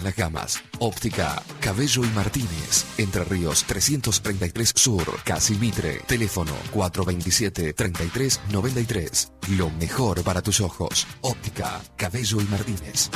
todas las gamas. Óptica Cabello y Martínez, Entre Ríos 333 Sur, Casi Mitre. Teléfono 427-3393. Lo mejor para tus ojos. Óptica Cabello y Martínez.